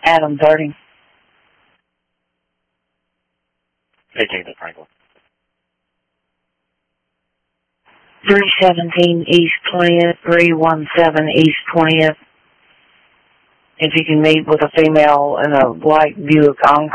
Adam 30. 18th at Franklin. 317 East 20th, 317 East 20th. If you can meet with a female in a black Buick Encore.